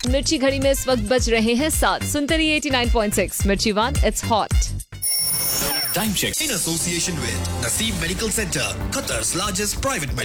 मिर्ची घड़ी में इस वक्त बज रहे हैं 7। सुनते रहिए 89.6 मिर्ची one, it's hot. Time check in association with Naseem Medical Center, Qatar's largest private medical